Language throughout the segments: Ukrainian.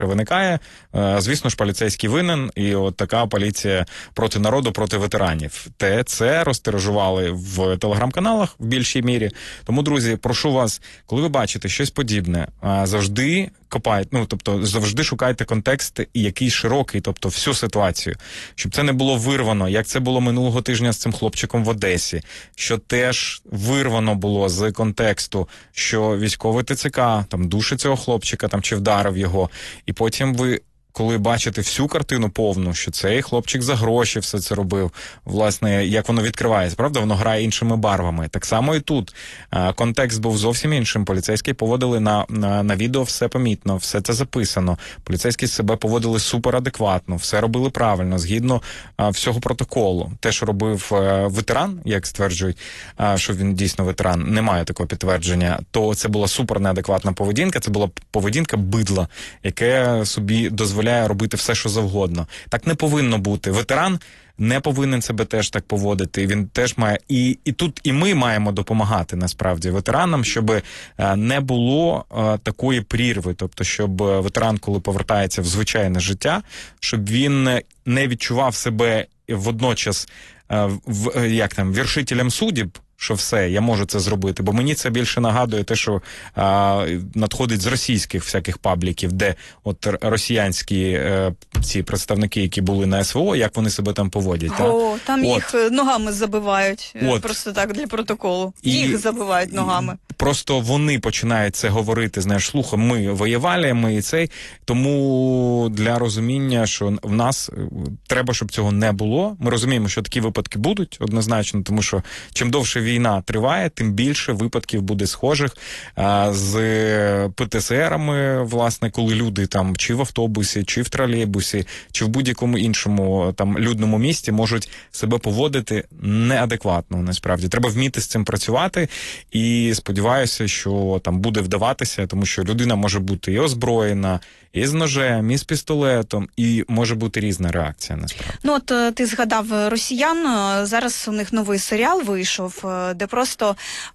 виникає. Звісно ж, поліцейський винен, і от така поліція проти народу, проти ветеранів. Це розтиражували в телеграм-каналах в більшій мірі. Тому, друзі, прошу вас, коли ви бачите щось подібне, завжди копайте, тобто завжди шукайте контекст, який широкий, тобто всю ситуацію. Щоб це не було вирвано, як це було минулого тижня з цим хлопчиком в Одесі, що теж вирвано було з контексту, що військовий ТЦК там душить цього хлопчика там чи вдарив його, і потім ви, коли бачите всю картину повну, що цей хлопчик за гроші все це робив, власне, як воно відкривається, правда, воно грає іншими барвами. Так само і тут. Контекст був зовсім іншим. Поліцейські поводили на відео, все помітно, все це записано. Поліцейські себе поводили суперадекватно, все робили правильно, згідно всього протоколу. Те, що робив ветеран, як стверджують, що він дійсно ветеран, немає такого підтвердження, то це була супер неадекватна поведінка, це була поведінка бидла, яке собі дозволяє робити все, що завгодно. Так не повинно бути. Ветеран не повинен себе теж так поводити. Він теж має... І тут і ми маємо допомагати, насправді, ветеранам, щоб не було такої прірви. Тобто, щоб ветеран, коли повертається в звичайне життя, щоб він не відчував себе водночас вершителем суддів, що все, я можу це зробити. Бо мені це більше нагадує те, що надходить з російських всяких пабліків, де от росіянські ці представники, які були на СВО, як вони себе там поводять. Там їх ногами забивають, просто так, для протоколу. Їх забивають ногами. Просто вони починають це говорити, знаєш, слухай, ми воювали, ми і цей. Тому для розуміння, що в нас треба, щоб цього не було. Ми розуміємо, що такі випадки будуть, однозначно, тому що чим довше війна триває, тим більше випадків буде схожих з ПТСРами, власне, коли люди там чи в автобусі, чи в тролейбусі, чи в будь-якому іншому там людному місті можуть себе поводити неадекватно, насправді. Треба вміти з цим працювати, і сподіваюся, що там буде вдаватися, тому що людина може бути і озброєна, і з ножем, і з пістолетом, і може бути різна реакція, насправді. От ти згадав росіян, зараз у них новий серіал вийшов, де просто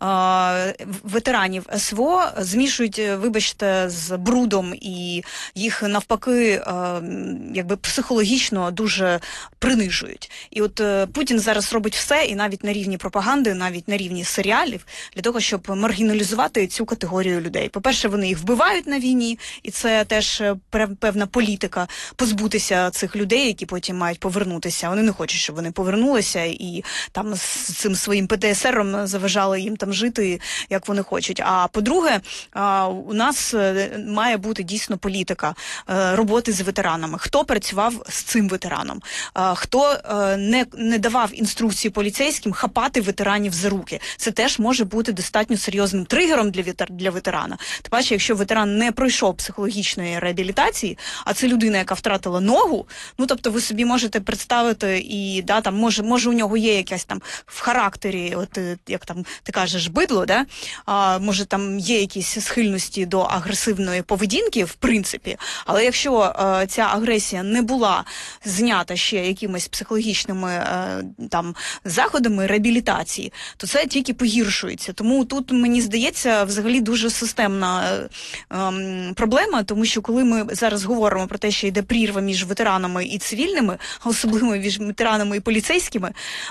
ветеранів СВО змішують, вибачте, з брудом, і їх навпаки якби психологічно дуже принижують. І от Путін зараз робить все, і навіть на рівні пропаганди, навіть на рівні серіалів, для того, щоб маргіналізувати цю категорію людей. По-перше, вони їх вбивають на війні, і це теж певна політика позбутися цих людей, які потім мають повернутися. Вони не хочуть, щоб вони повернулися і там з цим своїм ПТСРом заважали їм там жити, як вони хочуть. А по-друге, у нас має бути дійсно політика роботи з ветеранами. Хто працював з цим ветераном? Хто не давав інструкції поліцейським хапати ветеранів за руки? Це теж може бути достатньо серйозним тригером для ветерана. Тим паче, якщо ветеран не пройшов психологічної реабілітації, а це людина, яка втратила ногу, тобто ви собі можете представити, і там може у нього є якась там в характері, от як там ти кажеш, бидло, може там є якісь схильності до агресивної поведінки, в принципі, але якщо ця агресія не була знята ще якимись психологічними там заходами реабілітації, то це тільки погіршується. Тому тут, мені здається, взагалі дуже системна проблема, тому що коли ми зараз говоримо про те, що йде прірва між ветеранами і цивільними, а особливо між ветеранами і поліцейськими,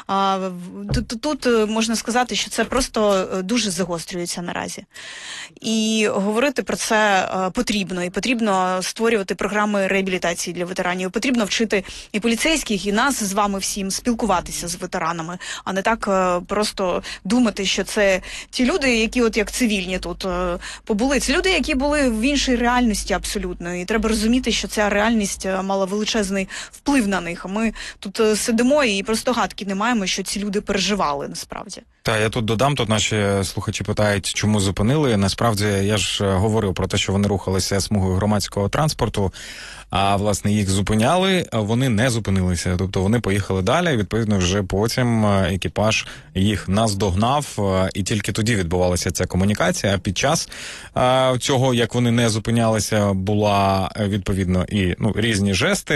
тут можна сказати, що це просто дуже загострюється наразі. І говорити про це потрібно. І потрібно створювати програми реабілітації для ветеранів. Потрібно вчити і поліцейських, і нас з вами всім спілкуватися з ветеранами, а не так просто думати, що це ті люди, які от як цивільні тут побули. Це люди, які були в іншій реальності абсолютно. І треба розуміти, що ця реальність мала величезний вплив на них. А ми тут сидимо і просто гадки не маємо, що ці люди переживали насправді. Так, я тут додам, тут наші слухачі питають, чому зупинили. Насправді, я ж говорив про те, що вони рухалися смугою громадського транспорту, а, власне, їх зупиняли, а вони не зупинилися. Тобто вони поїхали далі, і, відповідно, вже потім екіпаж їх наздогнав, і тільки тоді відбувалася ця комунікація. А під час цього, як вони не зупинялися, була, відповідно, і різні жести,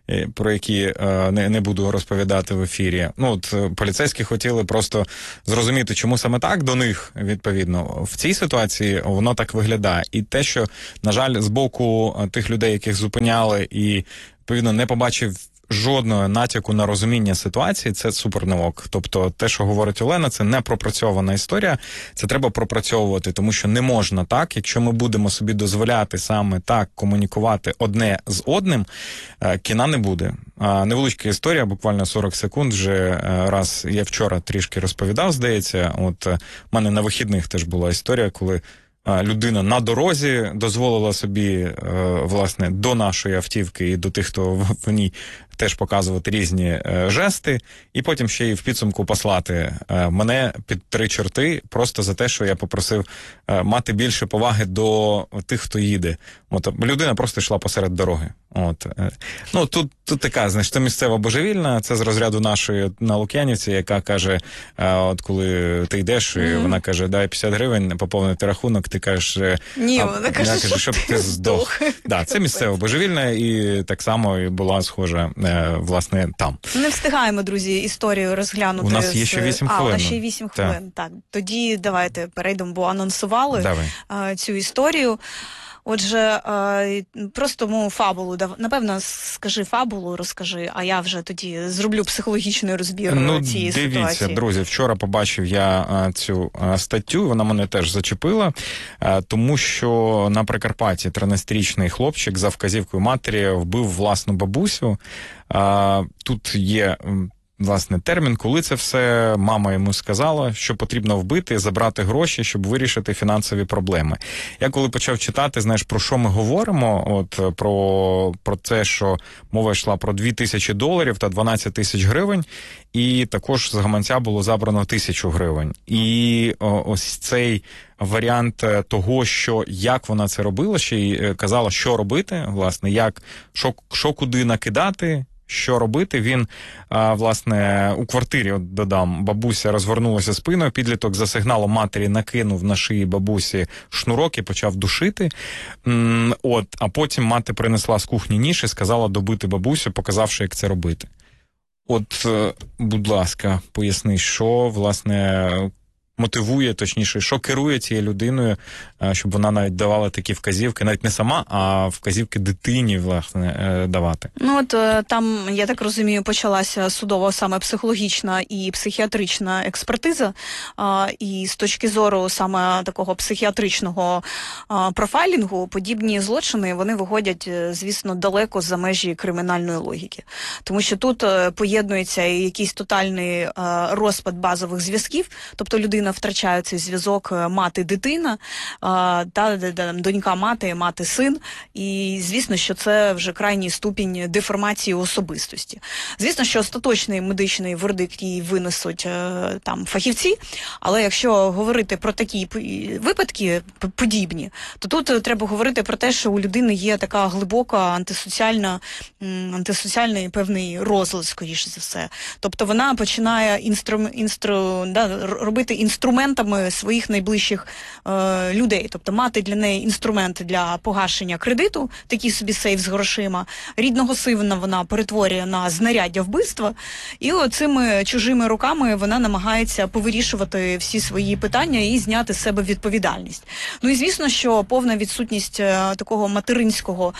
про які не буду розповідати в ефірі. Ну, от поліцейські хотіли просто зрозуміти, чому саме так до них, відповідно. В цій ситуації воно так виглядає. І те, що, на жаль, з боку тих людей, яких зупиняли і, відповідно, не побачив жодного натяку на розуміння ситуації, це супер не ок. Тобто те, що говорить Олена, це не пропрацьована історія, це треба пропрацьовувати, тому що не можна так, якщо ми будемо собі дозволяти саме так комунікувати одне з одним, кіна не буде. Невеличка історія, буквально 40 секунд, вже раз я вчора трішки розповідав, здається, от в мене на вихідних теж була історія, коли людина на дорозі дозволила собі, власне, до нашої автівки і до тих, хто в ній теж показувати різні жести, і потім ще й в підсумку послати мене під 3 чорти просто за те, що я попросив мати більше поваги до тих, хто їде. От, людина просто йшла посеред дороги. От. Ну, тут така, знаєш, це місцева божевільна, це з розряду нашої на Лук'янівці, яка каже, от коли ти йдеш, і вона каже, дай 50 гривень, поповнити рахунок, ти кажеш, ні, вона каже, щоб ти здох. Да, це місцева божевільна, і так само і була схожа, власне, там. Не встигаємо, друзі, історію розглянути. У нас є ще 8 хвилин. У нас ще 8 хвилин, так. Тоді давайте перейдемо, бо анонсували цю історію. Отже, просто фабулу, напевно, скажи фабулу, розкажи, а я вже тоді зроблю психологічний розбір цієї ситуації. Дивіться, друзі, вчора побачив я цю статтю, вона мене теж зачепила, тому що на Прикарпатті 13-річний хлопчик за вказівкою матері вбив власну бабусю. Тут є... Власне, термін, коли це все, мама йому сказала, що потрібно вбити, забрати гроші, щоб вирішити фінансові проблеми. Я коли почав читати, знаєш, про що ми говоримо, от про те, що мова йшла про $2000 та 12 тисяч гривень, і також з гаманця було забрано 1000 гривень. І ось цей варіант того, що як вона це робила, ще й казала, що робити, власне, як, що куди накидати, що робити, він, власне, у квартирі, от додам, бабуся розгорнулася спиною, підліток за сигналом матері накинув на шиї бабусі шнурок і почав душити. А потім мати принесла з кухні ніж і сказала добити бабусю, показавши, як це робити. От, будь ласка, поясни, що, власне, мотивує, точніше, що керує цією людиною, щоб вона навіть давала такі вказівки, навіть не сама, а вказівки дитині, власне, давати. Ну, от там, я так розумію, почалася судова саме психологічна і психіатрична експертиза, і з точки зору саме такого психіатричного профайлінгу, подібні злочини, вони виходять, звісно, далеко за межі кримінальної логіки. Тому що тут поєднується якийсь тотальний розпад базових зв'язків, тобто людина втрачає цей зв'язок мати-дитина, донька-мати, мати-син, і звісно, що це вже крайній ступінь деформації особистості. Звісно, що остаточний медичний вердикт їй винесуть там фахівці, але якщо говорити про такі випадки подібні, то тут треба говорити про те, що у людини є така глибока антисоціальний певний розлад, скоріше за все. Тобто вона починає робити інструментами своїх найближчих людей. Тобто мати для неї інструменти для погашення кредиту, такий собі сейф з грошима. Рідного сина вона перетворює на знаряддя вбивства, і цими чужими руками вона намагається повирішувати всі свої питання і зняти з себе відповідальність. Ну і звісно, що повна відсутність такого материнського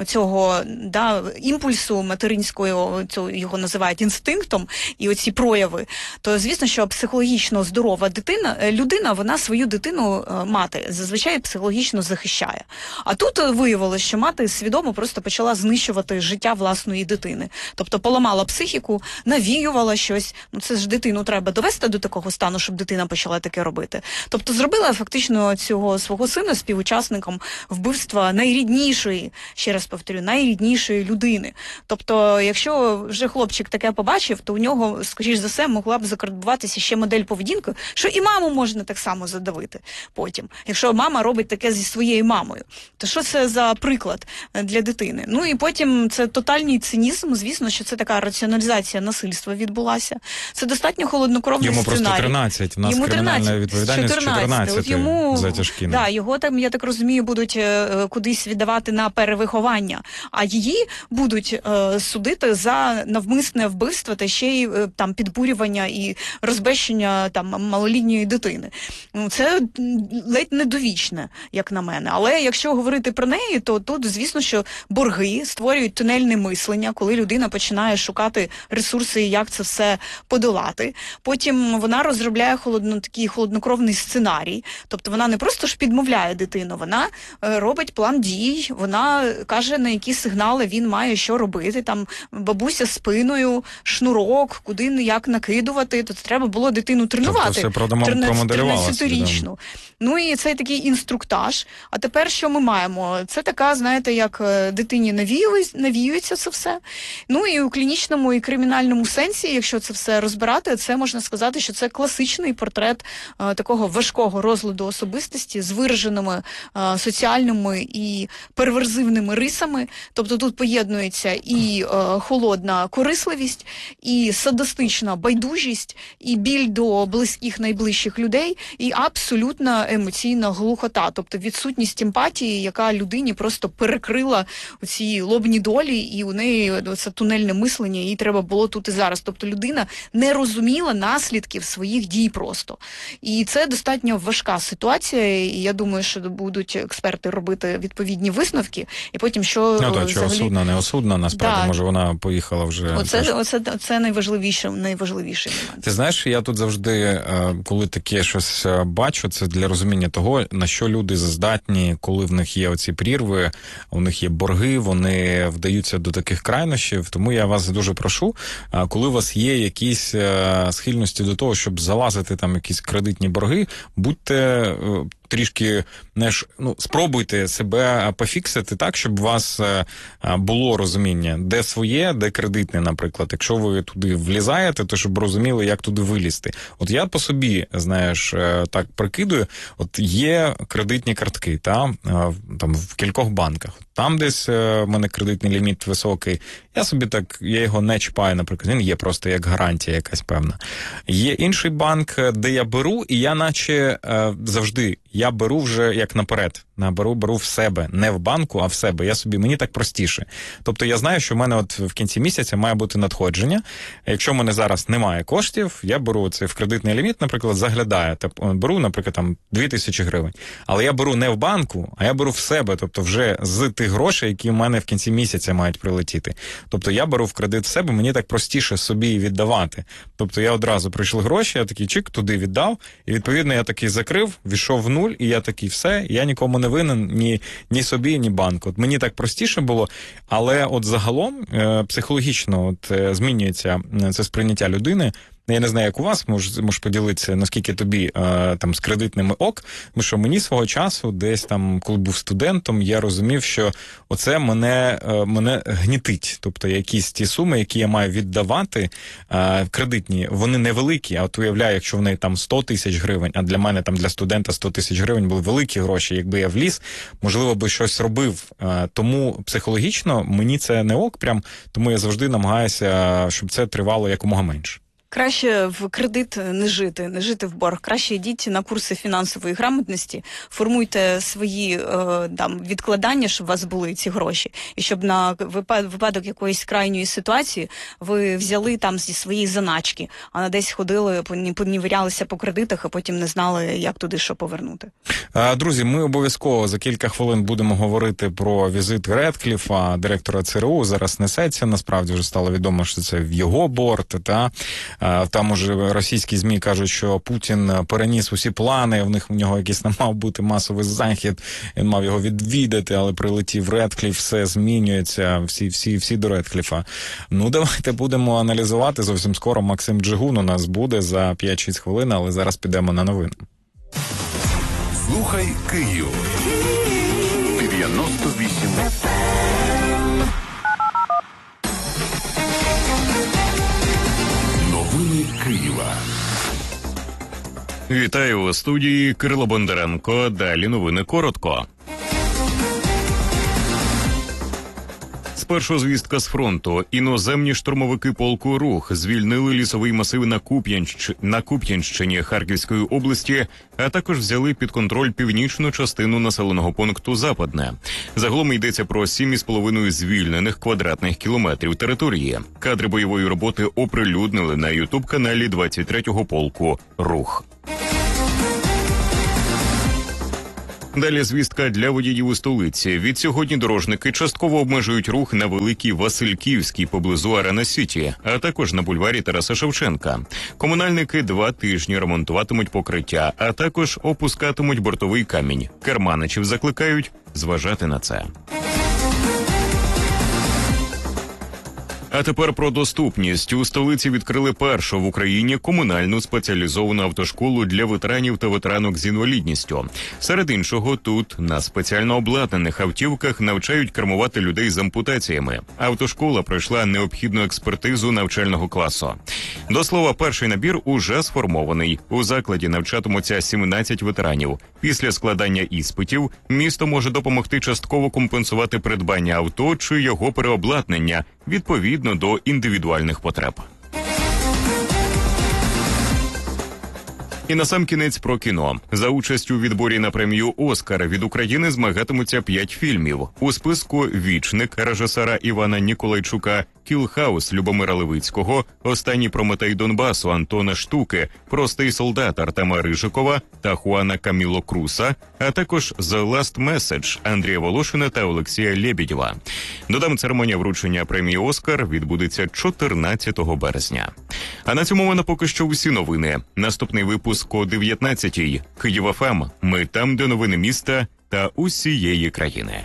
імпульсу, материнського, його називають інстинктом, і оці прояви, то звісно, що психологічно здорова людина, вона свою дитину, мати, зазвичай психологічно захищає. А тут виявилося, що мати свідомо просто почала знищувати життя власної дитини. Тобто поламала психіку, навіювала щось. Ну це ж дитину треба довести до такого стану, щоб дитина почала таке робити. Тобто зробила фактично цього свого сина співучасником вбивства найріднішої, ще раз повторю, найріднішої людини. Тобто, якщо вже хлопчик таке побачив, то у нього, скоріш за все, могла б закарбуватися ще модель поведінки, що і маму можна так само задавити потім, якщо мама робить таке зі своєю мамою. То що це за приклад для дитини? Ну і потім це тотальний цинізм, звісно, що це така раціоналізація насильства відбулася. Це достатньо холоднокровний Йому сценарій. Просто 13, у нас Йому кримінальна відповідальність 14 за тяжкі. Да, його там, я так розумію, будуть кудись віддавати на перевиховання, а її будуть судити за навмисне вбивство та ще й там підбурювання і розбещення там малолітньої дитини. Ну, це ледь недовічне, як на мене. Але якщо говорити про неї, то тут, звісно, що борги створюють тунельне мислення, коли людина починає шукати ресурси, як це все подолати. Потім вона розробляє такий холоднокровний сценарій. Тобто вона не просто ж підмовляє дитину, вона робить план дій, вона каже, на які сигнали він має що робити. Там бабуся спиною, шнурок, куди як накидувати. То треба було дитину тренувати. Тобто все промоделювала 13-річну. Ну і це такий інструктаж. А тепер що ми маємо? Це така, знаєте, як дитині навіюється це все. Ну і у клінічному і кримінальному сенсі, якщо це все розбирати, це можна сказати, що це класичний портрет такого важкого розладу особистості з вираженими соціальними і перверзивними рисами. Тобто тут поєднується і холодна корисливість, і садистична байдужість, і біль до близьких, найближчих людей, і абсолютна емоційна глухота, тобто відсутність емпатії, яка людині просто перекрила ці лобні долі, і у неї це тунельне мислення, їй треба було тут і зараз. Тобто людина не розуміла наслідків своїх дій просто. І це достатньо важка ситуація, і я думаю, що будуть експерти робити відповідні висновки, і потім що... Ну так, чи осудна, не осудна, насправді, може вона поїхала вже... Це найважливіший момент. Ти знаєш, я тут завжди, коли таке щось бачу, це для розуміння того, на що люди здатні, коли в них є оці прірви, у них є борги, вони вдаються до таких крайнощів. Тому я вас дуже прошу, коли у вас є якісь схильності до того, щоб залазити там якісь кредитні борги, будьте трішки, спробуйте себе пофіксити так, щоб у вас було розуміння, де своє, де кредитне, наприклад. Якщо ви туди влізаєте, то щоб розуміли, як туди вилізти. От я по собі, знаєш, так прикидую, от є кредитні картки, там в кількох банках. Там десь в мене кредитний ліміт високий, я його не чіпаю, наприклад, він є просто як гарантія якась певна. Є інший банк, де я беру, і я наче завжди, я беру вже як наперед, беру в себе, не в банку, а в себе. Мені так простіше. Тобто я знаю, що в мене от в кінці місяця має бути надходження. Якщо в мене зараз немає коштів, я беру це в кредитний ліміт, наприклад, заглядаю, беру, наприклад, там 2000 гривень. Але я беру не в банку, а я беру в себе, тобто вже з тих грошей, які в мене в кінці місяця мають прилетіти. Тобто я беру в кредит в себе, мені так простіше собі віддавати. Тобто я одразу прийшли гроші, я такий чик, туди віддав, і відповідно я такий закрив, війшов в нуль, і я такий все, я нікому не винен, ні собі, ні банку. От мені так простіше було, але от загалом психологічно змінюється це сприйняття людини. Я не знаю, як у вас, можеш поділитися, наскільки тобі там з кредитними ок, тому що мені свого часу, десь там, коли був студентом, я розумів, що оце мене гнітить. Тобто якісь ті суми, які я маю віддавати кредитні, вони невеликі, а от уявляю, якщо в неї там 100 тисяч гривень, а для мене там для студента 100 тисяч гривень були великі гроші, якби я вліз, можливо би щось робив. Тому психологічно мені це не ок прям, тому я завжди намагаюся, щоб це тривало якомога менше. Краще в кредит не жити в борг. Краще йдіть на курси фінансової грамотності, формуйте свої відкладання, щоб у вас були ці гроші. І щоб на випадок якоїсь крайньої ситуації ви взяли там зі своєї заначки, а не десь ходили, понівірялися по кредитах, а потім не знали, як туди що повернути. Друзі, ми обов'язково за кілька хвилин будемо говорити про візит Редкліфа, директора ЦРУ. Зараз несеться, насправді вже стало відомо, що це в його борт, Там уже російські ЗМІ кажуть, що Путін переніс усі плани, в нього якийсь мав бути масовий захід, він мав його відвідати, але прилетів Редкліф, все змінюється, всі до Редкліфа. Ну, давайте будемо аналізувати. Зовсім скоро Максим Джигун у нас буде за 5-6 хвилин, але зараз підемо на новини. Слухай Київ. 98 Новини Києва. Вітаю у студії Кирило Бондаренко. Далі новини коротко. Спершу звістка з фронту. Іноземні штурмовики полку «Рух» звільнили лісовий масив на Куп'янщині Харківської області, а також взяли під контроль північну частину населеного пункту Западне. Загалом йдеться про 7,5 звільнених квадратних кілометрів території. Кадри бойової роботи оприлюднили на ютуб-каналі 23-го полку «Рух». Далі звістка для водіїв у столиці. Відсьогодні дорожники частково обмежують рух на Великій Васильківській поблизу Арена Сіті, а також на бульварі Тараса Шевченка. Комунальники 2 тижні ремонтуватимуть покриття, а також опускатимуть бортовий камінь. Керманичів закликають зважати на це. А тепер про доступність. У столиці відкрили першу в Україні комунальну спеціалізовану автошколу для ветеранів та ветеранок з інвалідністю. Серед іншого, тут на спеціально обладнаних автівках навчають кермувати людей з ампутаціями. Автошкола пройшла необхідну експертизу навчального класу. До слова, перший набір уже сформований. У закладі навчатимуться 17 ветеранів. Після складання іспитів місто може допомогти частково компенсувати придбання авто чи його переобладнання відповідно до індивідуальних потреб. І насамкінець про кіно. За участь у відборі на премію «Оскар» від України змагатимуться 5 фільмів. У списку «Вічник» режисера Івана Ніколайчука, «Кілхаус» Любомира Левицького, «Останній Прометей Донбасу» Антона Штуки, «Простий солдат» Артема Рижикова та Хуана Каміло Круса, а також «The Last Message» Андрія Волошина та Олексія Лєбєдєва. Додам, церемонія вручення премії «Оскар» відбудеться 14 березня. А на цьому в мене поки що усі новини. Наступний випуск о 19-й. Київ ФМ. Ми там, де новини міста та усієї країни.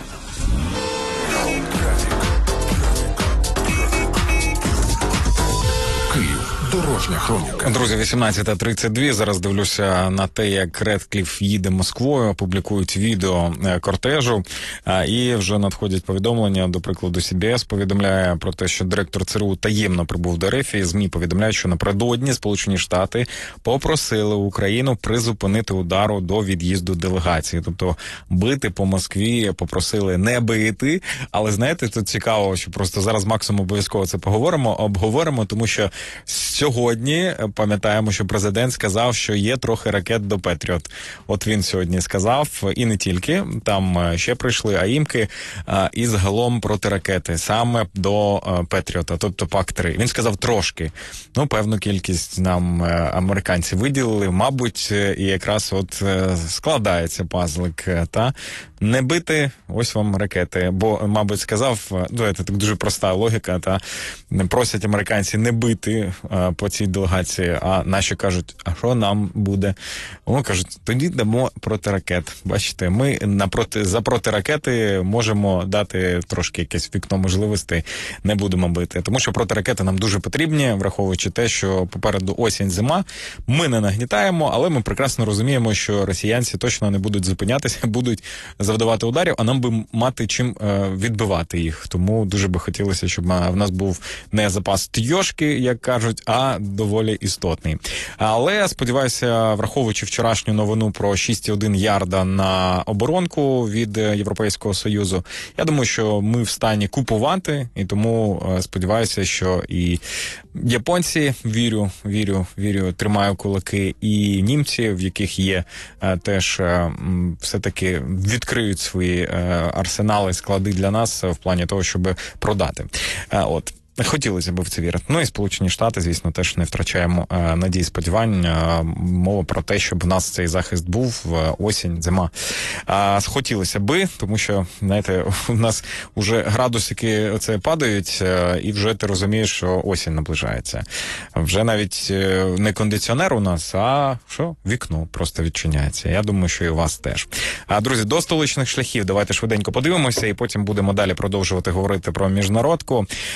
Дорожня хроніка. Друзі, 18:32. Зараз дивлюся на те, як Редкліф їде Москвою, публікують відео кортежу, і вже надходять повідомлення, до прикладу, CBS повідомляє про те, що директор ЦРУ таємно прибув до РФ, і ЗМІ повідомляють, що напередодні Сполучені Штати попросили Україну призупинити удару до від'їзду делегації. Тобто бити по Москві попросили не бити, але знаєте, тут цікаво, що просто зараз максимум обов'язково це обговоримо, тому що сьогодні пам'ятаємо, що президент сказав, що є трохи ракет до Петріот. От він сьогодні сказав, і не тільки, там ще прийшли АІМки, і загалом протиракети саме до Петріота, тобто ПАК-3. Він сказав трошки. Ну, певну кількість нам американці виділили, мабуть, і якраз от складається пазлик, та не бити, ось вам ракети. Бо, мабуть, сказав, це так дуже проста логіка, та просять американці не бити по цій делегації, а наші кажуть, а що нам буде? Вони кажуть, тоді дамо протиракет. Бачите, ми за протиракети можемо дати трошки якесь вікно можливостей, не будемо бити. Тому що протиракети нам дуже потрібні, враховуючи те, що попереду осінь, зима. Ми не нагнітаємо, але ми прекрасно розуміємо, що росіянці точно не будуть зупинятися, будуть завдавати ударів, а нам би мати чим відбивати їх. Тому дуже би хотілося, щоб в нас був не запас тьошки, як кажуть, а доволі істотний. Але, сподіваюся, враховуючи вчорашню новину про 6,1 ярда на оборонку від Європейського Союзу, я думаю, що ми в стані купувати, і тому сподіваюся, що і японці, вірю, тримаю кулаки, і німці, в яких є теж все-таки відкриють свої арсенали, склади для нас в плані того, щоб продати. От. Хотілося б в це вірити. Ну і Сполучені Штати, звісно, теж не втрачаємо надій, сподівань. Мова про те, щоб в нас цей захист був осінь, зима. Хотілося би, тому що, знаєте, у нас вже градусики оце падають, і вже ти розумієш, що осінь наближається. Вже навіть не кондиціонер у нас, а що? Вікно просто відчиняється. Я думаю, що і у вас теж. Друзі, до столичних шляхів давайте швиденько подивимося, і потім будемо далі продовжувати говорити про міжнародку. У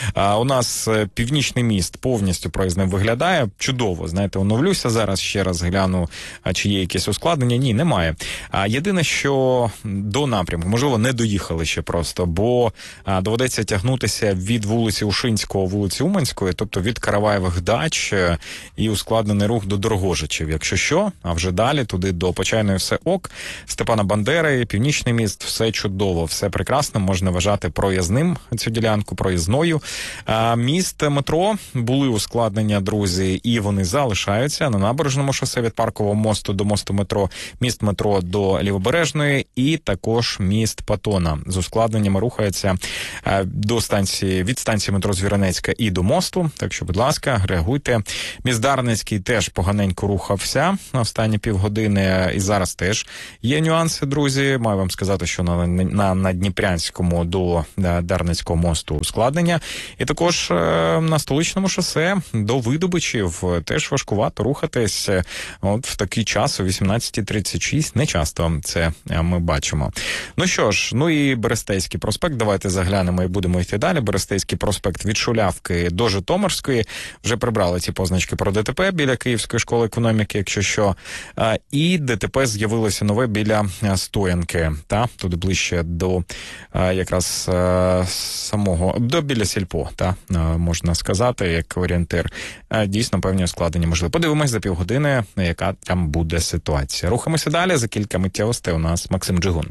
нас Північний міст повністю проїзним виглядає чудово. Знаєте, оновлюся зараз, ще раз гляну, чи є якесь ускладнення. Ні, немає. Єдине, що до напрямку, можливо, не доїхали ще просто, бо доведеться тягнутися від вулиці Ушинського, вулиці Уманської, тобто від Караваєвих дач, і ускладнений рух до Дорогожичів. Якщо що, а вже далі туди до Почайної все ок. Степана Бандери, Північний міст, все чудово, все прекрасно, можна вважати проїзним цю ділянку, проїзною. Міст метро, були ускладнення, друзі, і вони залишаються на Набережному шосе від Паркового мосту до мосту метро, міст метро до Лівобережної і також міст Патона. З ускладненнями рухається до станції, від станції метро Звіринецька і до мосту, так що, будь ласка, реагуйте. Міст Дарницький теж поганенько рухався на останні півгодини, і зараз теж є нюанси, друзі. Маю вам сказати, що на Дніпрянському до Дарницького мосту ускладнення. І також на Столичному шосе до Видобичів теж важкувато рухатись. От в такий час, о 18:36, не часто це ми бачимо. Ну що ж, ну і Берестейський проспект, давайте заглянемо і будемо йти далі. Берестейський проспект від Шулявки до Житомирської. Вже прибрали ці позначки про ДТП біля Київської школи економіки, якщо що. І ДТП з'явилося нове біля Стоянки, та туди ближче до якраз самого, до біля Сільпо, та можна сказати, як орієнтир. Дійсно, певні ускладнення можливо. Подивимось за півгодини, яка там буде ситуація. Рухаємося далі. За кілька миттєвостей у нас Максим Джигун.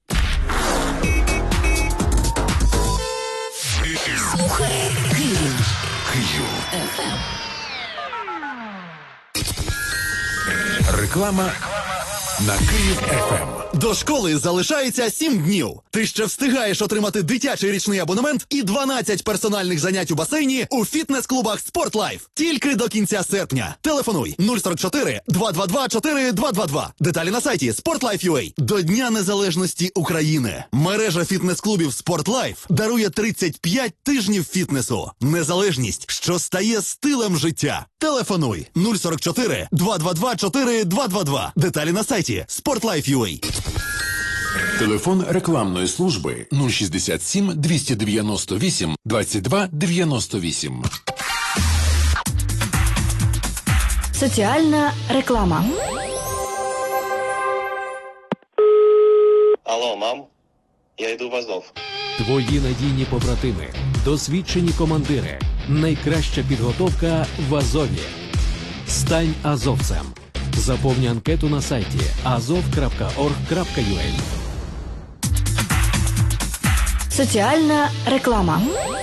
Слухай Київ. Реклама на Київ ФМ. До школи залишається 7 днів. Ти ще встигаєш отримати дитячий річний абонемент і 12 персональних занять у басейні у фітнес-клубах «Спортлайф». Тільки до кінця серпня. Телефонуй 044 222 4222. Деталі на сайті sportlife.ua. До Дня Незалежності України. Мережа фітнес-клубів «Спортлайф» дарує 35 тижнів фітнесу. Незалежність, що стає стилем життя. Телефонуй 044 222 4222. Деталі на сайті sportlife.ua. Телефон рекламної служби 067 298 22 98. Соціальна реклама. Алло, мам, я йду в Азов. Твої надійні побратими, досвідчені командири, найкраща підготовка в Азові. Стань азовцем. Заповни анкету на сайті azov.org.ua. Соціальна реклама.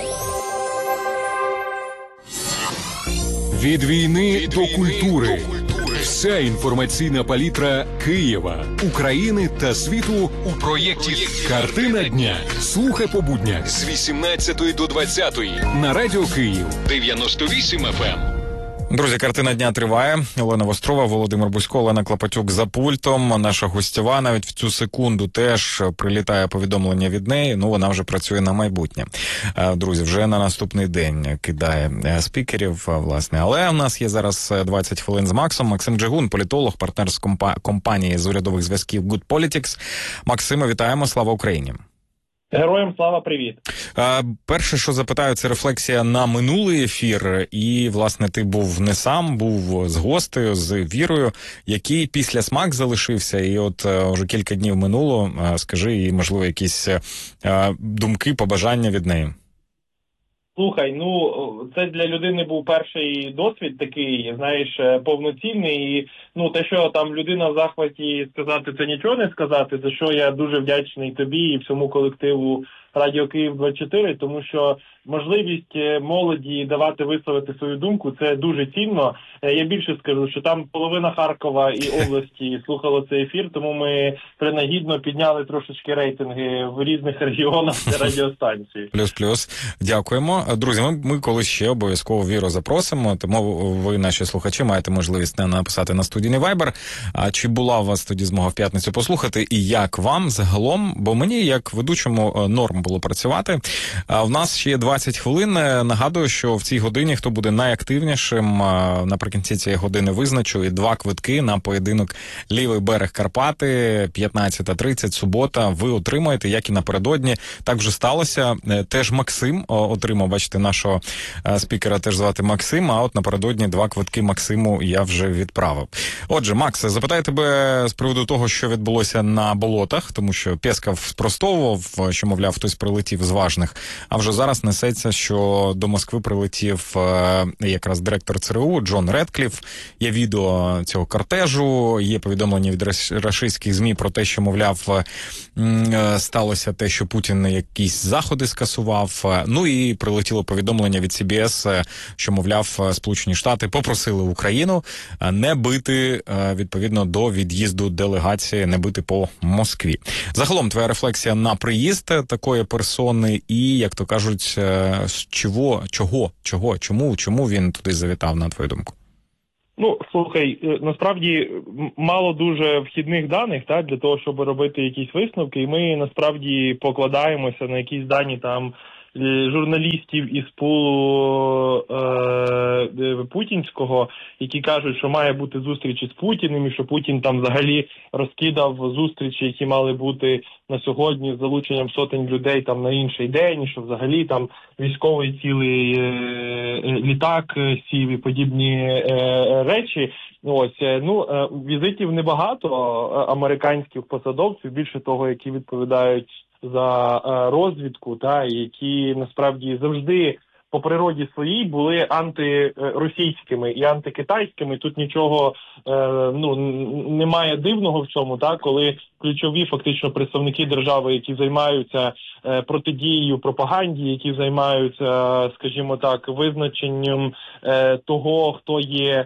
Від війни до культури. Вся інформаційна палітра Києва, України та світу у проєкті «Картина дня». Слухай по буднях з 18 до 20 на Радіо Київ 98 FM. Друзі, «Картина дня» триває. Олена Вострова, Володимир Бусько, Олена Клопотюк за пультом. Наша гостьова навіть в цю секунду теж прилітає повідомлення від неї. Ну, вона вже працює на майбутнє. Друзі, вже на наступний день кидає спікерів, власне. Але у нас є зараз 20 хвилин з Максом. Максим Джигун, політолог, партнер з компанії з урядових зв'язків Good Politics. Максиме, вітаємо. Слава Україні! Героям слава, привіт. Перше, що запитаю, це рефлексія на минулий ефір. І, власне, ти був не сам, був з гостею, з Вірою, який після смак залишився. І от вже кілька днів минуло. Скажи, і, можливо, якісь думки, побажання від неї. Слухай, ну, це для людини був перший досвід такий, знаєш, повноцінний. І, ну, те, що там людина в захваті сказати, це нічого не сказати, за що я дуже вдячний тобі і всьому колективу Радіо Київ 24, тому що можливість молоді давати висловити свою думку, це дуже цінно. Я більше скажу, що там половина Харкова і області слухало цей ефір, тому ми принагідно підняли трошечки рейтинги в різних регіонах радіостанції. Плюс-плюс. Дякуємо. Друзі, ми колись ще обов'язково Віру запросимо, тому ви, наші слухачі, маєте можливість написати на студійний Viber. А чи була у вас тоді змога в п'ятницю послухати і як вам загалом? Бо мені, як ведучому, норм вам було працювати. В нас ще є 20 хвилин. Нагадую, що в цій годині, хто буде найактивнішим, наприкінці цієї години визначу і 2 квитки на поєдинок «Лівий берег Карпати», 15:30, субота, ви отримаєте, як і напередодні. Так вже сталося. Теж Максим отримав, бачите, нашого спікера теж звати Максим, а от напередодні 2 квитки Максиму я вже відправив. Отже, Макс, запитаю тебе з приводу того, що відбулося на болотах, тому що Пєсков спростовував, що, мовляв, хтось прилетів з важних, а вже зараз несеться, що до Москви прилетів якраз директор ЦРУ Джон Редкліф. Є відео цього кортежу, є повідомлення від рашистських ЗМІ про те, що, мовляв, сталося те, що Путін якісь заходи скасував. Ну і прилетіло повідомлення від CBS, що, мовляв, Сполучені Штати попросили Україну не бити, відповідно, до від'їзду делегації, не бити по Москві. Загалом, твоя рефлексія на приїзд такої персони і, як то кажуть, чому він туди завітав, на твою думку? Ну, слухай, насправді мало дуже вхідних даних, так, для того, щоб робити якісь висновки, і ми насправді покладаємося на якісь дані там журналістів із пулу путінського, які кажуть, що має бути зустріч із Путіним, і що Путін там взагалі розкидав зустрічі, які мали бути на сьогодні з залученням сотень людей там на інший день, і що взагалі там військовий цілий літак сів і подібні речі. Ось, візитів небагато американських посадовців, більше того, які відповідають за розвідку, та які насправді завжди по природі своїй були антиросійськими і антикитайськими. Тут нічого немає дивного в цьому, та коли ключові фактично представники держави, які займаються протидією пропаганді, які займаються, скажімо так, визначенням того, хто є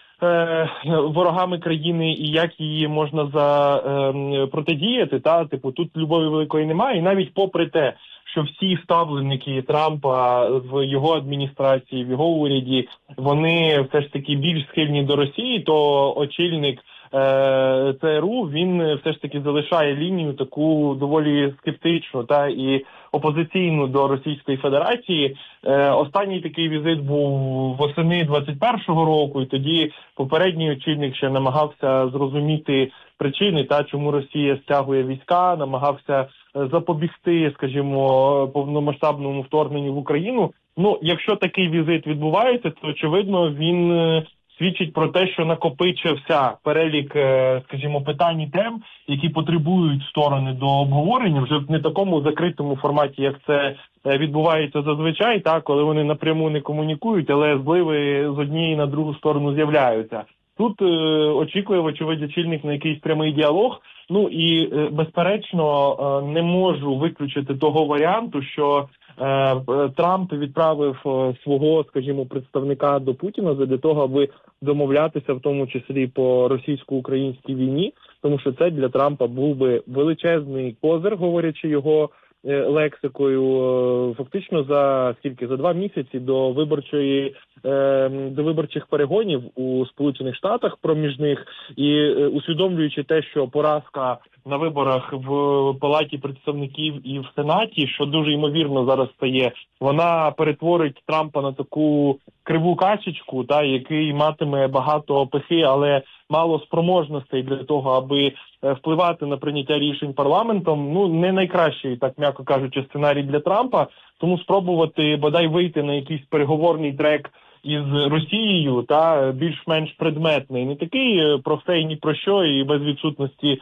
ворогами країни і як її можна протидіяти, тут любові великої немає. І навіть попри те, що всі ставленики Трампа в його адміністрації, в його уряді, вони все ж таки більш схильні до Росії, то очільник ЦРУ, він все ж таки залишає лінію таку доволі скептичну і опозиційну до Російської Федерації. Останній такий візит був восени 21-го року, і тоді попередній очільник ще намагався зрозуміти причини, чому Росія стягує війська, намагався запобігти, скажімо, повномасштабному вторгненню в Україну. Якщо такий візит відбувається, то, очевидно, він свідчить про те, що накопичився перелік, скажімо, питань і тем, які потребують сторони до обговорення, вже в не такому закритому форматі, як це відбувається зазвичай, коли вони напряму не комунікують, але зливи з однієї на другу сторону з'являються. Тут очікує, вочевидь, очільник на якийсь прямий діалог. І, безперечно, не можу виключити того варіанту, що Трамп відправив свого, скажімо, представника до Путіна для того, аби домовлятися, в тому числі по російсько-українській війні, тому що це для Трампа був би величезний козир, говорячи його лексикою, фактично за 2 місяці до виборчих перегонів у Сполучених Штатах проміжних, і усвідомлюючи те, що поразка на виборах в Палаті представників і в Сенаті, що дуже ймовірно зараз стає, вона перетворить Трампа на таку криву качечку, який матиме багато пихи, але мало спроможностей для того, аби впливати на прийняття рішень парламентом. Не найкращий, так м'яко кажучи, сценарій для Трампа, тому спробувати бодай вийти на якийсь переговорний трек із Росією, більш-менш предметний, не такий про все і ні про що, і без відсутності,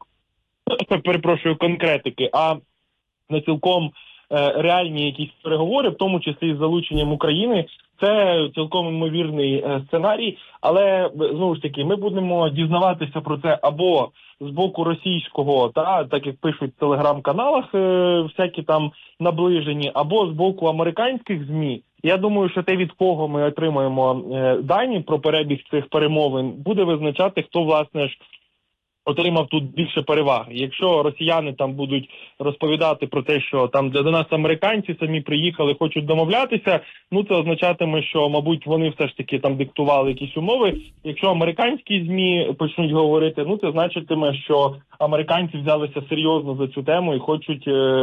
конкретики, а на цілком реальні якісь переговори, в тому числі з залученням України. Це цілком ймовірний сценарій, але, знову ж таки, ми будемо дізнаватися про це або з боку російського, так як пишуть в телеграм-каналах всякі там наближені, або з боку американських ЗМІ. Я думаю, що те, від кого ми отримаємо дані про перебіг цих перемовин, буде визначати, хто, власне ж, отримав тут більше переваги. Якщо росіяни там будуть розповідати про те, що там до нас американці самі приїхали, хочуть домовлятися, це означатиме, що, мабуть, вони все ж таки там диктували якісь умови. Якщо американські ЗМІ почнуть говорити, це значитиме, що американці взялися серйозно за цю тему і хочуть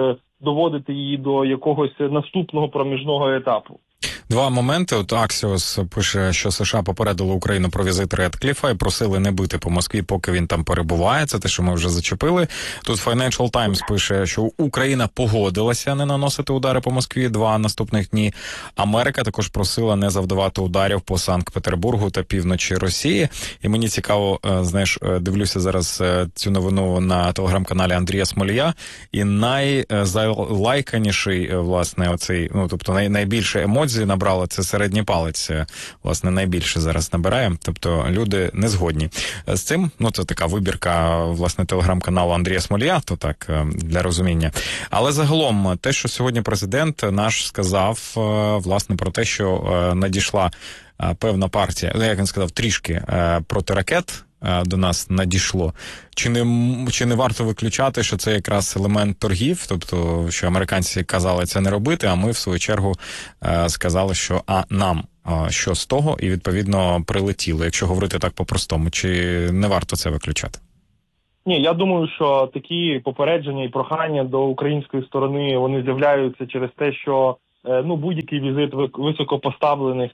доводити її до якогось наступного проміжного етапу. Два моменти. От Аксіос пише, що США попередили Україну про візит Редкліфа і просили не бити по Москві, поки він там перебуває. Це те, що ми вже зачепили. Тут Financial Times пише, що Україна погодилася не наносити удари по Москві 2 наступних дні. Америка також просила не завдавати ударів по Санкт-Петербургу та півночі Росії. І мені цікаво, знаєш, дивлюся зараз цю новину на телеграм-каналі Андрія Смолія, і найлайканіший, власне, оцей, ну, тобто найбільше емодзі набрала, це середній палець, власне, найбільше зараз набирає, тобто люди не згодні з цим. Ну, це така вибірка, власне, телеграм-каналу Андрія Смолія, то так, для розуміння. Але загалом, те, що сьогодні президент наш сказав, власне, про те, що надійшла певна партія, як він сказав, трішки протиракет до нас надійшло. Чи не варто виключати, що це якраз елемент торгів, тобто, що американці казали це не робити, а ми, в свою чергу, сказали, що нам що з того, і, відповідно, прилетіло, якщо говорити так по-простому. Чи не варто це виключати? Ні, я думаю, що такі попередження і прохання до української сторони, вони з'являються через те, що будь-який візит високопоставлених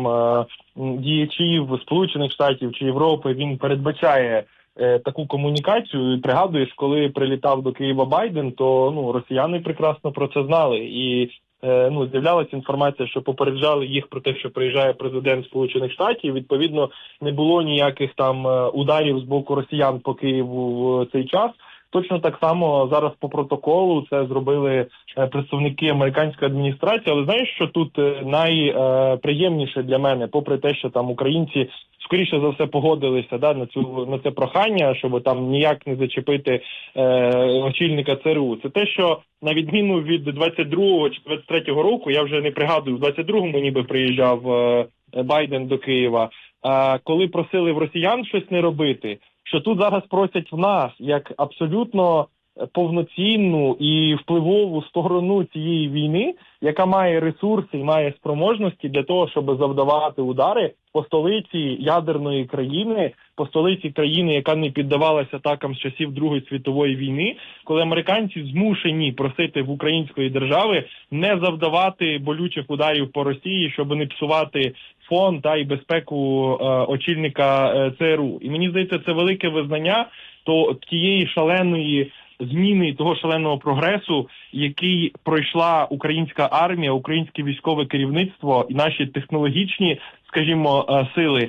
діячів Сполучених Штатів чи Європи, він передбачає таку комунікацію. І пригадуєш, коли прилітав до Києва Байден, то росіяни прекрасно про це знали. І з'являлася інформація, що попереджали їх про те, що приїжджає президент Сполучених Штатів. Відповідно, не було ніяких там ударів з боку росіян по Києву в цей час. Точно так само зараз по протоколу це зробили представники американської адміністрації. Але знаєш, що тут найприємніше для мене, попри те, що там українці скоріше за все погодилися на це прохання, щоб там ніяк не зачепити очільника ЦРУ. Це те, що на відміну від 22-го чи 23-го року, я вже не пригадую, в 22-му ніби приїжджав Байден до Києва, коли просили в росіян щось не робити, що тут зараз просять в нас, як абсолютно повноцінну і впливову сторону цієї війни, яка має ресурси і має спроможності для того, щоб завдавати удари по столиці ядерної країни, по столиці країни, яка не піддавалася атакам з часів Другої світової війни, коли американці змушені просити в української держави не завдавати болючих ударів по Росії, щоб не псувати фон і безпеку очільника ЦРУ. І мені здається, це велике визнання тієї шаленої зміни, того шаленого прогресу, який пройшла українська армія, українське військове керівництво і наші технологічні, скажімо, сили,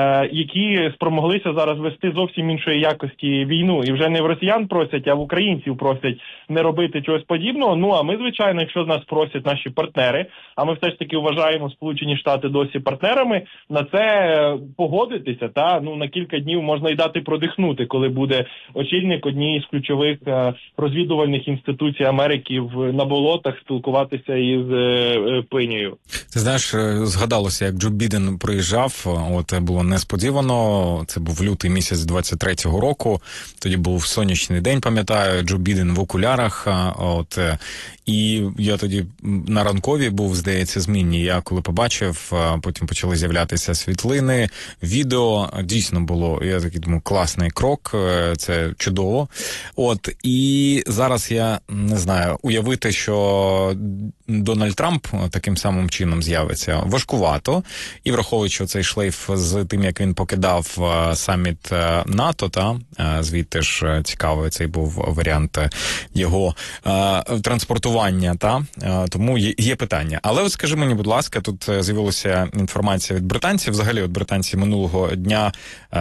які спромоглися зараз вести зовсім іншої якості війну. І вже не в росіян просять, а в українців просять не робити чогось подібного. А ми, звичайно, якщо з нас просять наші партнери, а ми все ж таки вважаємо Сполучені Штати досі партнерами, на це погодитися. На кілька днів можна й дати продихнути, коли буде очільник однієї з ключових розвідувальних інституцій Америки на болотах спілкуватися із пинею. Ти знаєш, згадалося, як Джо Байден приїжджав, було несподівано, це був лютий місяць 23-го року, тоді був сонячний день, пам'ятаю, Джо Байден в окулярах, і я тоді на ранковій був, здається, змінні, я коли побачив, потім почали з'являтися світлини, відео, дійсно було, я такий думаю, класний крок, це чудово, і зараз я не знаю, уявити, що Дональд Трамп таким самим чином з'явиться, важкувато, і враховуючи цей шлейф з тим, як він покидав саміт НАТО, звідти ж цікавий цей був варіант його транспортування, тому є питання. Але скажи мені, будь ласка, тут з'явилася інформація від британців, взагалі британці минулого дня,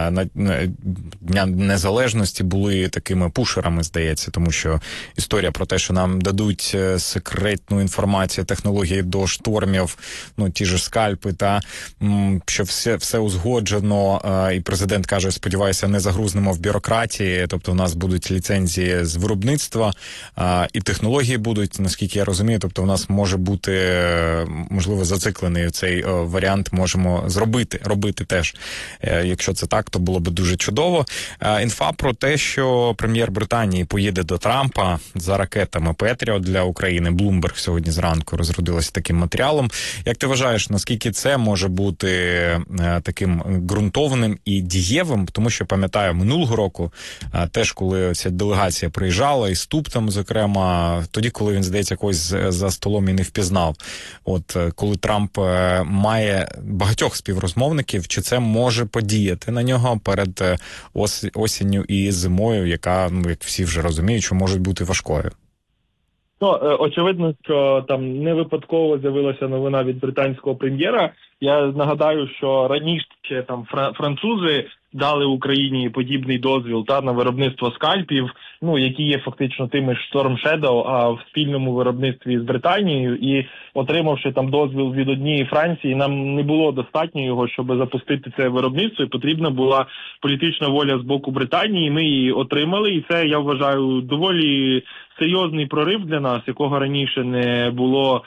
Дня Незалежності, були такими пушерами, здається, тому що історія про те, що нам дадуть секретну інформацію, технології до штормів, ті ж скальпи, що все узгоджено, і президент каже, сподіваюся, не загрузнемо в бюрократії, тобто у нас будуть ліцензії з виробництва, і технології будуть, наскільки я розумію, тобто у нас може бути, можливо, зациклений цей варіант, можемо робити теж. Якщо це так, то було б дуже чудово. Інфа про те, що прем'єр Британії поїде до Трампа за ракетами Петріот для України. Bloomberg сьогодні зранку розродилася таким матеріалом. Як ти вважаєш, наскільки це може бути бути таким ґрунтовним і дієвим, тому що, пам'ятаю, минулого року, теж коли ця делегація приїжджала, і Ступ там, зокрема, тоді, коли він, здається, когось за столом і не впізнав. От коли Трамп має багатьох співрозмовників, чи це може подіяти на нього перед осінню і зимою, яка, ну, як всі вже розуміють, що можуть бути важкою? Ну, очевидно, що там не випадково з'явилася новина від британського прем'єра. Я нагадаю, що раніше там французи дали Україні подібний дозвіл на виробництво скальпів, ну, які є фактично тими ж Storm Shadow, а в спільному виробництві з Британією. І отримавши там дозвіл від однієї Франції, нам не було достатньо його, щоб запустити це виробництво, і потрібна була політична воля з боку Британії, ми її отримали, і це, я вважаю, доволі серйозний прорив для нас, якого раніше не було,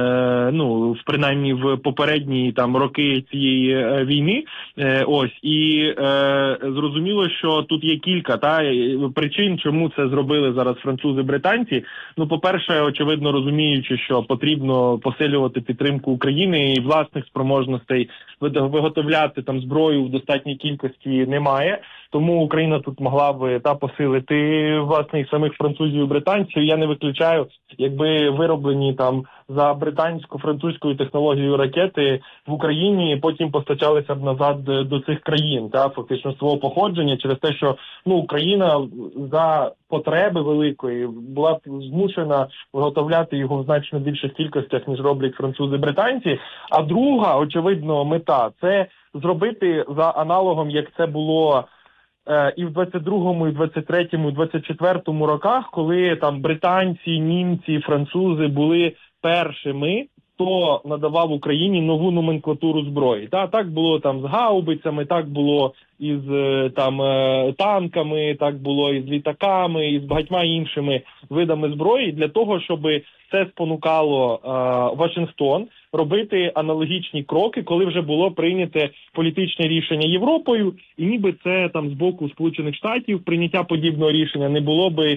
принаймні в попередні там роки цієї війни. Ось, і зрозуміло, що тут є кілька причин, чому це зробили зараз французи-британці. Ну, по-перше, очевидно розуміючи, що потрібно посилювати підтримку України і власних спроможностей виготовляти там зброю в достатній кількості немає. Тому Україна тут могла б посилити власне і самих французів і британців. Я не виключаю, якби вироблені там за британсько-французькою технологією ракети в Україні потім постачалися б назад до цих країн, фактично свого походження, через те, що Україна за потреби великої була б змушена виготовляти його в значно більших кількостях, ніж роблять французи-британці. А друга, очевидно, мета – це зробити за аналогом, як це було і в 22-му, і в 23-му, і в 24-му роках, коли там британці, німці, французи були першими, хто надавав Україні нову номенклатуру зброї. Так було там з гаубицями, так було із танками, так було із літаками, і з багатьма іншими видами зброї, для того, щоб це спонукало Вашингтон робити аналогічні кроки, коли вже було прийняте політичне рішення Європою, і ніби це там з боку Сполучених Штатів прийняття подібного рішення не було би,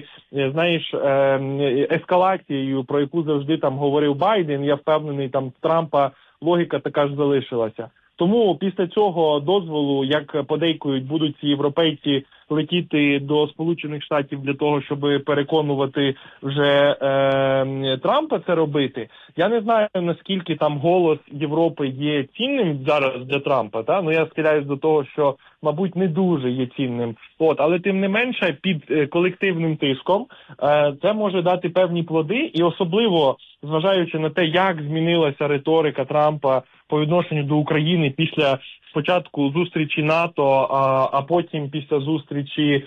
ескалацією, про яку завжди там говорив Байден. Я впевнений, там в Трампа логіка така ж залишилася. Тому після цього дозволу, як подейкують, будуть ці європейці летіти до Сполучених Штатів для того, щоб переконувати вже Трампа це робити. Я не знаю, наскільки там голос Європи є цінним зараз для Трампа. Я схиляюсь до того, що, мабуть, не дуже є цінним. Але тим не менше, під колективним тиском це може дати певні плоди, і особливо зважаючи на те, як змінилася риторика Трампа по відношенню до України після спочатку зустрічі НАТО, а потім після зустрічі,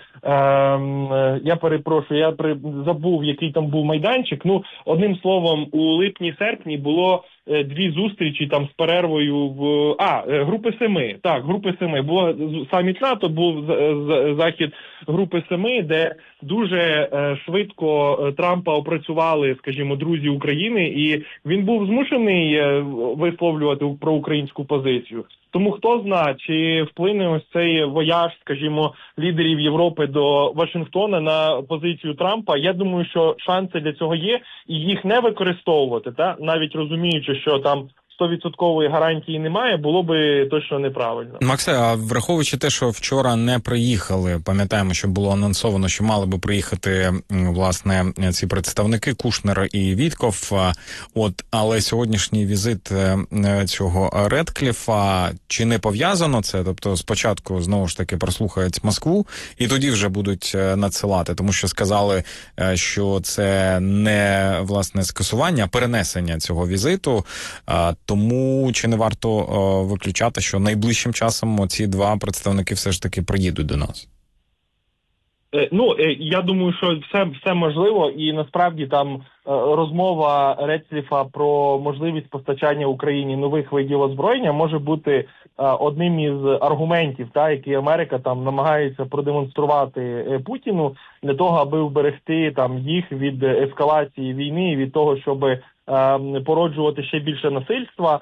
забув, який там був майданчик. Одним словом, у липні-серпні було дві зустрічі там з перервою Групи 7. Так, Групи 7. Було саміт НАТО, був захід Групи 7, де дуже швидко Трампа опрацювали, скажімо, друзі України, і він був змушений висловлювати проукраїнську позицію. Тому хто знає, чи вплине ось цей вояж, скажімо, лідерів Європи до Вашингтона на позицію Трампа. Я думаю, що шанси для цього є, і їх не використовувати, навіть розуміючи, що там 100% гарантії немає, було би точно неправильно. Максе, а враховуючи те, що вчора не приїхали, пам'ятаємо, що було анонсовано, що мали би приїхати, власне, ці представники Кушнер і Вітков, але сьогоднішній візит цього Редкліфа, чи не пов'язано це? Тобто спочатку, знову ж таки, прослухають Москву, і тоді вже будуть надсилати, тому що сказали, що це не, власне, скасування, а перенесення цього візиту. Тому чи не варто виключати, що найближчим часом ці два представники все ж таки приїдуть до нас? Я думаю, що все можливо, і насправді там розмова Редкліфа про можливість постачання Україні нових видів озброєння може бути одним із аргументів, які Америка там намагається продемонструвати Путіну для того, аби вберегти там їх від ескалації війни і від того, щоб породжувати ще більше насильства.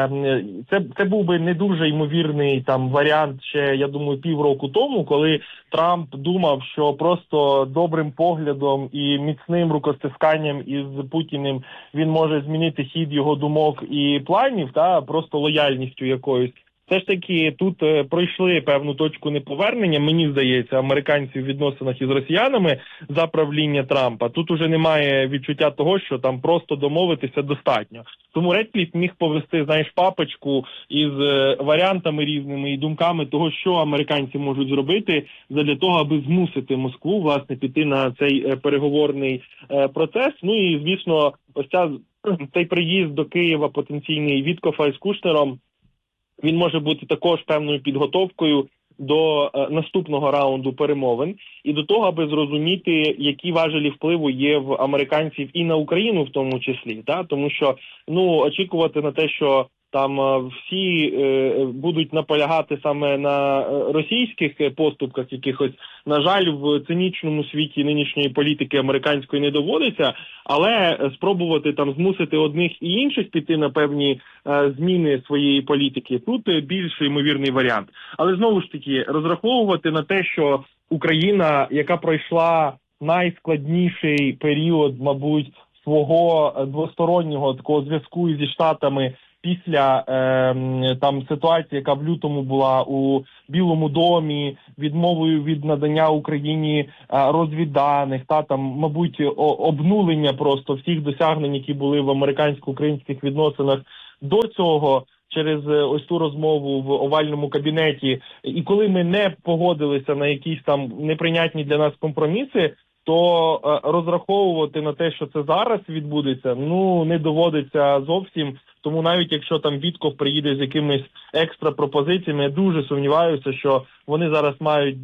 Це був би не дуже ймовірний там варіант ще, я думаю, півроку тому, коли Трамп думав, що просто добрим поглядом і міцним рукостисканням із Путіним він може змінити хід його думок і планів, та просто лояльністю якоюсь. Все ж таки тут пройшли певну точку неповернення, мені здається, американці в відносинах із росіянами за правління Трампа. Тут уже немає відчуття того, що там просто домовитися достатньо. Тому Редкліф міг повести, знаєш, папочку із варіантами різними і думками того, що американці можуть зробити для того, аби змусити Москву, власне, піти на цей переговорний процес. Ну і, звісно, ось цей приїзд до Києва потенційний Віткофа із Кушнером, він може бути також певною підготовкою до наступного раунду перемовин і до того, аби зрозуміти, які важелі впливу є в американців і на Україну в тому числі. Та? Тому що очікувати на те, що там всі будуть наполягати саме на російських поступках якихось, на жаль, в цинічному світі нинішньої політики американської не доводиться, але спробувати там змусити одних і інших піти на певні зміни своєї політики, тут більш ймовірний варіант. Але знову ж таки, розраховувати на те, що Україна, яка пройшла найскладніший період, мабуть, свого двостороннього такого зв'язку зі Штатами, після там ситуації, яка в лютому була у Білому домі, відмовою від надання Україні розвідданих, там, мабуть, обнулення просто всіх досягнень, які були в американсько-українських відносинах до цього, через ось ту розмову в овальному кабінеті. І коли ми не погодилися на якісь там неприйнятні для нас компроміси, то розраховувати на те, що це зараз відбудеться, не доводиться зовсім. Тому навіть якщо там Вітков приїде з якимись екстра пропозиціями, я дуже сумніваюся, що вони зараз мають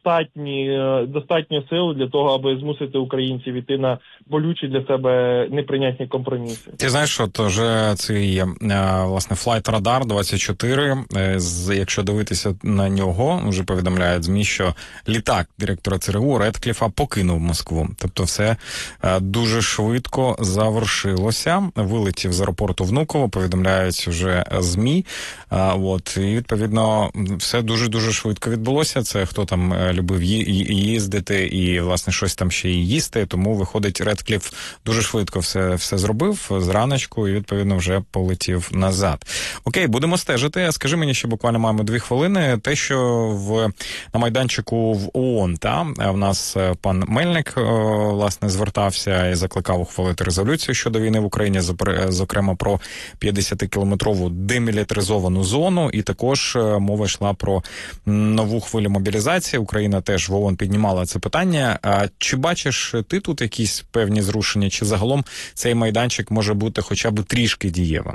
достатньо сил для того, аби змусити українців іти на болючі для себе неприйнятні компроміси. Ти знаєш, що то вже цей, власне, Flight Radar 24, якщо дивитися на нього, вже повідомляють ЗМІ, що літак директора ЦРУ Редкліфа покинув Москву. Тобто все дуже швидко завершилося. Вилетів з аеропорту Внуково, повідомляють вже ЗМІ. І, відповідно, все дуже-дуже швидко відбулося. Це хто там любив їздити і, власне, щось там ще й їсти. Тому, виходить, Редкліф дуже швидко все зробив зраночку і, відповідно, вже полетів назад. Окей, будемо стежити. Скажи мені, ще буквально маємо 2 хвилини. Те, що на майданчику в ООН, в нас пан Мельник, власне, звертався і закликав ухвалити резолюцію щодо війни в Україні, зокрема про 50-кілометрову демілітаризовану зону, і також мова йшла про нову хвилю мобілізації. Україна теж в ООН піднімала це питання. Чи бачиш ти тут якісь певні зрушення, чи загалом цей майданчик може бути хоча б трішки дієвим?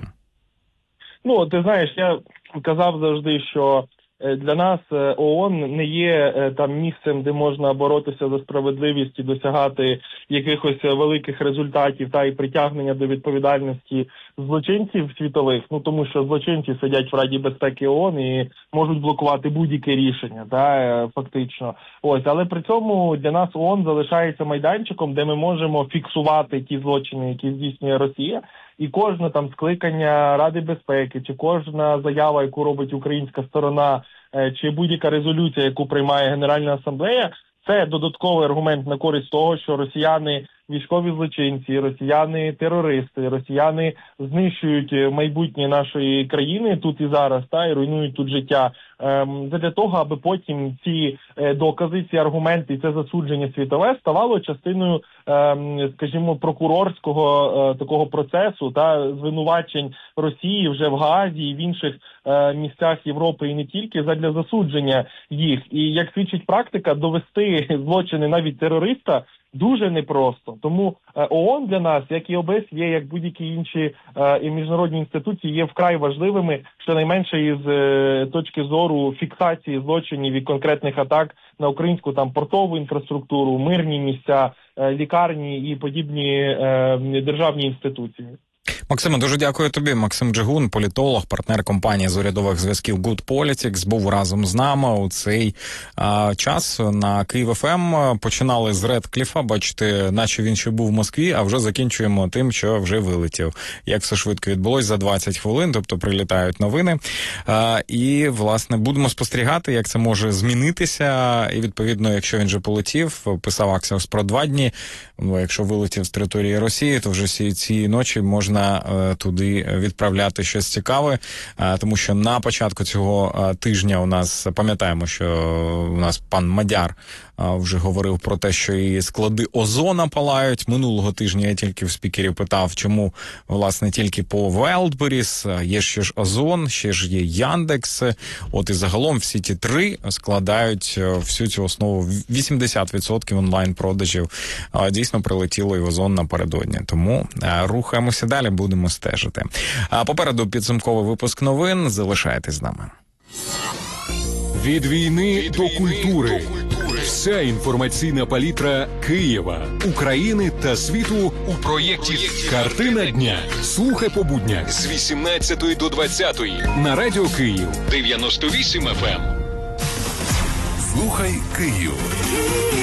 Ти знаєш, я казав завжди, що для нас ООН не є там місцем, де можна боротися за справедливість і досягати якихось великих результатів і притягнення до відповідальності злочинців світових, тому що злочинці сидять в Раді безпеки ООН і можуть блокувати будь-яке рішення, фактично. Але при цьому для нас ООН залишається майданчиком, де ми можемо фіксувати ті злочини, які здійснює Росія. І кожне там скликання Ради безпеки, чи кожна заява, яку робить українська сторона, чи будь-яка резолюція, яку приймає Генеральна асамблея, це додатковий аргумент на користь того, що росіяни військові злочинці, росіяни-терористи, росіяни знищують майбутнє нашої країни тут і зараз, і руйнують тут життя. Для того, аби потім ці докази, ці аргументи і це засудження світове ставало частиною, скажімо, прокурорського такого процесу звинувачень Росії вже в Гаазі і в інших місцях Європи і не тільки, задля засудження їх. І як свідчить практика, довести злочини навіть терориста дуже непросто. Тому ООН для нас, як і ОБСЄ, як будь-які інші міжнародні інституції, є вкрай важливими, щонайменше із точки зору фіксації злочинів і конкретних атак на українську портову інфраструктуру, мирні місця, лікарні і подібні державні інституції. Максиме, дуже дякую тобі. Максим Джигун, політолог, партнер компанії з урядових зв'язків Good Politics, був разом з нами у цей час на Київ ФМ. Починали з Редкліфа, бачите, наче він ще був в Москві, а вже закінчуємо тим, що вже вилетів. Як все швидко відбулось за 20 хвилин, тобто прилітають новини. І, власне, будемо спостерігати, як це може змінитися. І, відповідно, якщо він вже полетів, писав Аксіос про 2 дні, якщо вилетів з території Росії, то вже ці ночі можна туди відправляти щось цікаве, тому що на початку цього тижня у нас, пам'ятаємо, що у нас пан Мадяр вже говорив про те, що і склади озона палають. Минулого тижня я тільки в спікерів питав, чому, власне, тільки по Wildberries, є ще ж озон, ще ж є Яндекс. От і загалом всі ті 3 складають всю цю основу. 80% онлайн-продажів дійсно прилетіло і в озон напередодні. Тому рухаємося далі, будемо стежити. Попереду підсумковий випуск новин. Залишайтесь з нами. Від війни до культури. Вся інформаційна палітра Києва, України та світу у проєкті «Картина дня». Слухай по буднях з 18 до 20 на Радіо Київ 98 FM. Слухай Київ.